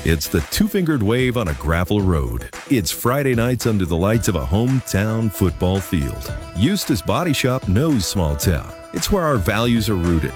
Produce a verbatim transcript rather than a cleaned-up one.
It's the two-fingered wave on a gravel road. It's Friday nights under the lights of a hometown football field. Eustace Body Shop knows small town. It's where our values are rooted.